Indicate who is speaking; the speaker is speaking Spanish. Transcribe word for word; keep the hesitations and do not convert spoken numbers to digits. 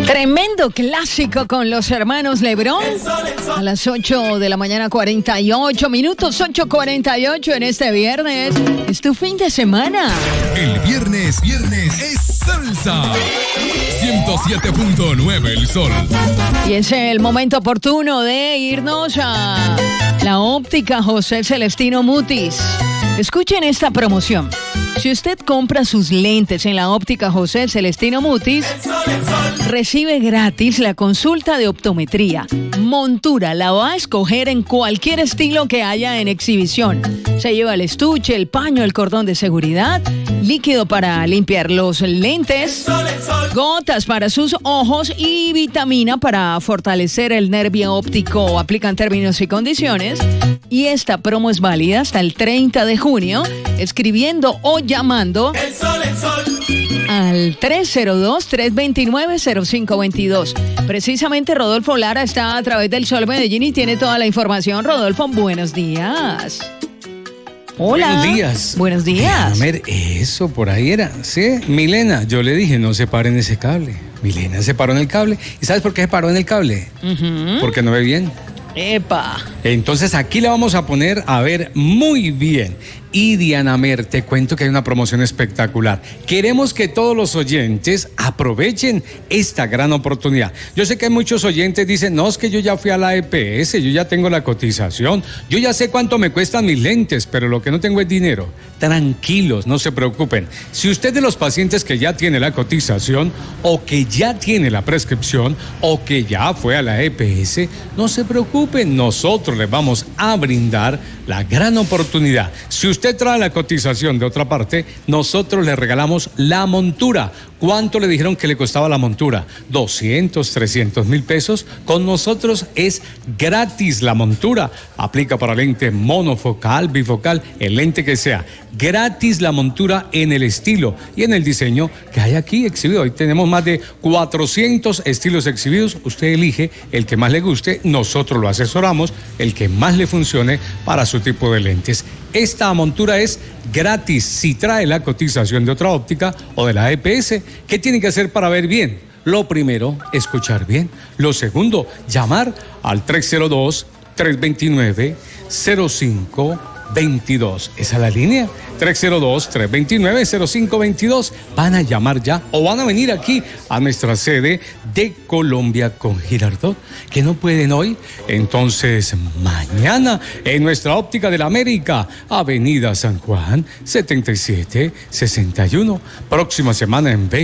Speaker 1: Tremendo clásico con los hermanos Lebrón. A las ocho de la mañana, cuarenta y ocho minutos, ocho cuarenta y ocho en este viernes. Es tu fin de semana.
Speaker 2: El viernes, viernes es salsa. ciento siete punto nueve el sol.
Speaker 1: Y es el momento oportuno de irnos a la óptica José Celestino Mutis. Escuchen esta promoción. Si usted compra sus lentes en la óptica José Celestino Mutis, recibe gratis la consulta de optometría. Montura la va a escoger en cualquier estilo que haya en exhibición. Se lleva el estuche, el paño, el cordón de seguridad, líquido para limpiar los lentes, gotas para sus ojos y vitamina para fortalecer el nervio óptico. Aplican términos y condiciones. Y esta promo es válida hasta el treinta de junio, escribiendo o llamando el sol, el sol. Al tres cero dos, tres dos nueve, cero cinco dos dos. Precisamente Rodolfo Lara está a través del Sol Medellín y tiene toda la información. Rodolfo, buenos días. Hola.
Speaker 3: Buenos días.
Speaker 1: Buenos días.
Speaker 3: A ver, eso por ahí era. Sí, Milena, yo le dije, no se paren ese cable. Milena se paró en el cable. ¿Y sabes por qué se paró en el cable? Uh-huh. Porque no ve bien.
Speaker 1: ¡Epa!
Speaker 3: Entonces aquí la vamos a poner a ver muy bien. Y Diana Mer, te cuento que hay una promoción espectacular. Queremos que todos los oyentes aprovechen esta gran oportunidad. Yo sé que hay muchos oyentes que dicen, no, es que yo ya fui a la E P S, yo ya tengo la cotización, yo ya sé cuánto me cuestan mis lentes, pero lo que no tengo es dinero. Tranquilos, no se preocupen. Si usted de los pacientes que ya tiene la cotización, o que ya tiene la prescripción, o que ya fue a la E P S, no se preocupen, nosotros les vamos a brindar la gran oportunidad. Si usted trae la cotización de otra parte, nosotros le regalamos la montura. ¿Cuánto le dijeron que le costaba la montura? doscientos, trescientos mil pesos. Con nosotros es gratis la montura. Aplica para lente monofocal, bifocal, el lente que sea. Gratis la montura en el estilo y en el diseño que hay aquí exhibido. Hoy tenemos más de cuatrocientos estilos exhibidos. Usted elige el que más le guste. Nosotros lo asesoramos, el que más le funcione para su tipo de lentes. Esta montura es gratis si trae la cotización de otra óptica o de la E P S. ¿Qué tiene que hacer para ver bien? Lo primero, escuchar bien. Lo segundo, llamar al tres cero dos, tres dos nueve, cero cinco dos dos. Esa es la línea. tres cero dos, tres dos nueve, cero cinco dos dos. Van a llamar ya o van a venir aquí a nuestra sede de Colombia con Girardot, que no pueden hoy. Entonces, mañana en nuestra óptica de la América, Avenida San Juan, setenta y siete sesenta y uno. Próxima semana en